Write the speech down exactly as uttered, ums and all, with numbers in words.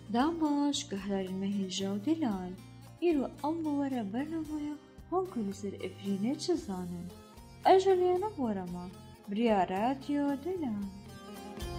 داماش کە هەلارمە هێژا و دلال ئیرۆ ئەمە وەرە بەرنامەیە هۆنکۆ لەسەر ئەفرینە چ زانن ئەژەلیانە بۆرەما بریارەتیۆ دلال